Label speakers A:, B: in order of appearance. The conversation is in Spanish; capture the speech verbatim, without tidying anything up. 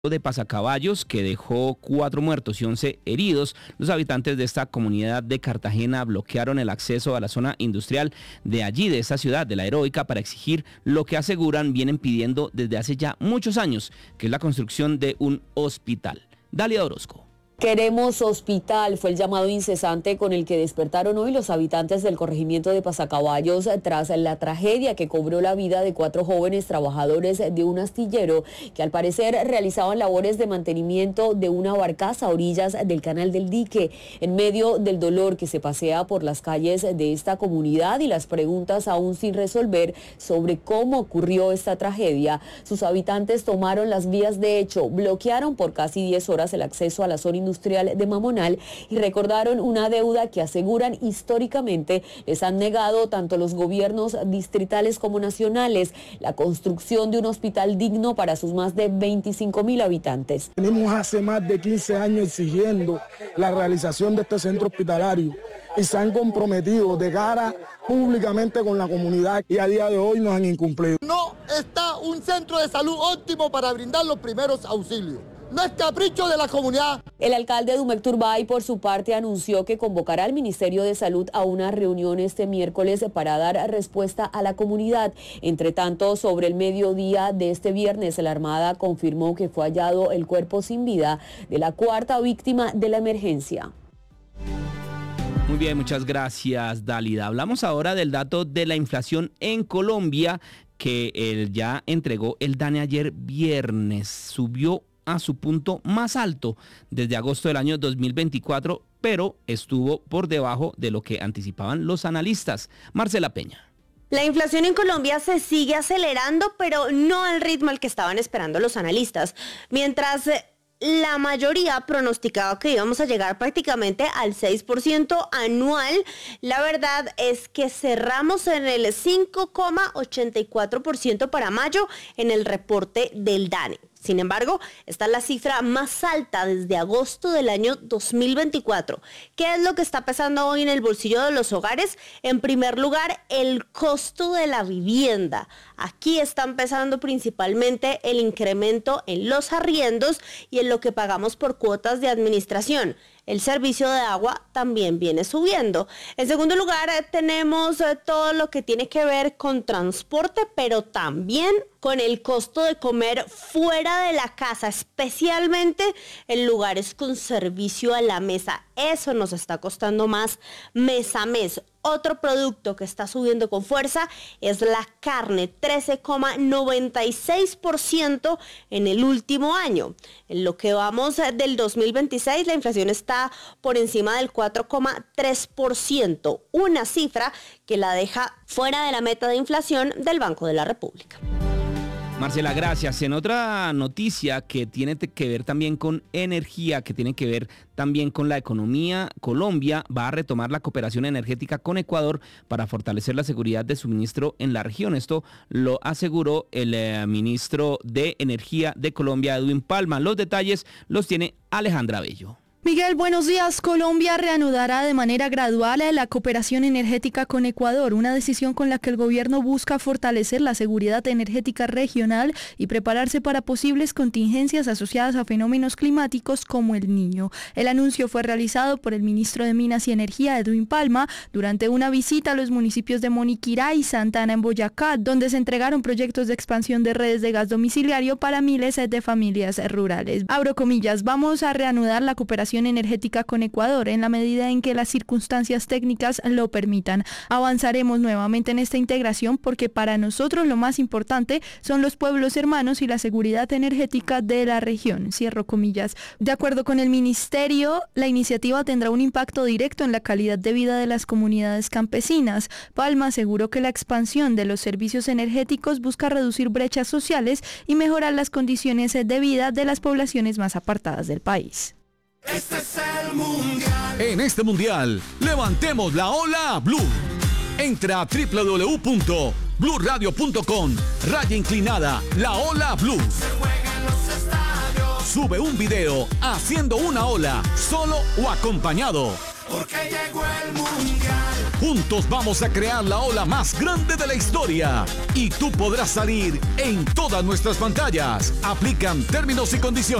A: de Pasacaballos, que dejó cuatro muertos y once heridos. Los habitantes de esta comunidad de Cartagena bloquearon el acceso a la zona industrial de allí, de esta ciudad, de La Heroica, para exigir lo que aseguran vienen pidiendo desde hace ya muchos años, que es la construcción de un hospital. Dalia Orozco.
B: Queremos hospital, fue el llamado incesante con el que despertaron hoy los habitantes del corregimiento de Pasacaballos tras la tragedia que cobró la vida de cuatro jóvenes trabajadores de un astillero que al parecer realizaban labores de mantenimiento de una barcaza a orillas del canal del dique. En medio del dolor que se pasea por las calles de esta comunidad y las preguntas aún sin resolver sobre cómo ocurrió esta tragedia, sus habitantes tomaron las vías de hecho, bloquearon por casi diez horas el acceso a la zona industrial industrial de Mamonal y recordaron una deuda que aseguran históricamente les han negado tanto los gobiernos distritales como nacionales, la construcción de un hospital digno para sus más de veinticinco mil habitantes.
C: Venimos hace más de quince años exigiendo la realización de este centro hospitalario y se han comprometido de cara públicamente con la comunidad y a día de hoy nos han incumplido.
D: No está un centro de salud óptimo para brindar los primeros auxilios. No es capricho de la comunidad.
B: El alcalde Dumek Turbay, por su parte, anunció que convocará al Ministerio de Salud a una reunión este miércoles para dar respuesta a la comunidad. Entre tanto, sobre el mediodía de este viernes, la Armada confirmó que fue hallado el cuerpo sin vida de la cuarta víctima de la emergencia.
A: Muy bien, muchas gracias, Dalida. Hablamos ahora del dato de la inflación en Colombia, que él ya entregó el DANE ayer viernes. Subió a su punto más alto desde agosto del año dos mil veinticuatro, pero estuvo por debajo de lo que anticipaban los analistas. Marcela Peña.
E: La inflación en Colombia se sigue acelerando, pero no al ritmo al que estaban esperando los analistas. Mientras la mayoría pronosticaba que íbamos a llegar prácticamente al seis por ciento anual, la verdad es que cerramos en el cinco coma ochenta y cuatro por ciento para mayo en el reporte del DANE. Sin embargo, esta es la cifra más alta desde agosto del año dos mil veinticuatro. ¿Qué es lo que está pesando hoy en el bolsillo de los hogares? En primer lugar, el costo de la vivienda. Aquí están pesando principalmente el incremento en los arriendos y en lo que pagamos por cuotas de administración. El servicio de agua también viene subiendo. En segundo lugar, tenemos todo lo que tiene que ver con transporte, pero también con el costo de comer fuera de la casa, especialmente en lugares con servicio a la mesa. Eso nos está costando más mes a mes. Otro producto que está subiendo con fuerza es la carne, trece coma noventa y seis por ciento en el último año. En lo que vamos del dos mil veintiséis, la inflación está por encima del cuatro coma tres por ciento, una cifra que la deja fuera de la meta de inflación del Banco de la República.
A: Marcela, gracias. En otra noticia que tiene que ver también con energía, que tiene que ver también con la economía, Colombia va a retomar la cooperación energética con Ecuador para fortalecer la seguridad de suministro en la región. Esto lo aseguró el eh, ministro de Energía de Colombia, Edwin Palma. Los detalles los tiene Alejandra Bello.
F: Miguel, buenos días. Colombia reanudará de manera gradual la cooperación energética con Ecuador, una decisión con la que el gobierno busca fortalecer la seguridad energética regional y prepararse para posibles contingencias asociadas a fenómenos climáticos como el Niño. El anuncio fue realizado por el ministro de Minas y Energía, Edwin Palma, durante una visita a los municipios de Moniquirá y Santa Ana en Boyacá, donde se entregaron proyectos de expansión de redes de gas domiciliario para miles de familias rurales. Abro comillas, vamos a reanudar la cooperación energética con Ecuador en la medida en que las circunstancias técnicas lo permitan. Avanzaremos nuevamente en esta integración porque para nosotros lo más importante son los pueblos hermanos y la seguridad energética de la región. Cierro comillas. De acuerdo con el ministerio, la iniciativa tendrá un impacto directo en la calidad de vida de las comunidades campesinas. Palma aseguró que la expansión de los servicios energéticos busca reducir brechas sociales y mejorar las condiciones de vida de las poblaciones más apartadas del país.
G: Este es el mundial. En este mundial, levantemos la ola Blue. Entra a doble u doble u doble u punto blue radio punto com, raya inclinada, la ola Blue. Se juega en los estadios. Sube un video haciendo una ola, solo o acompañado.
H: porque llegó el mundial.
G: Juntos vamos a crear la ola más grande de la historia y tú podrás salir en todas nuestras pantallas. Aplican términos y condiciones.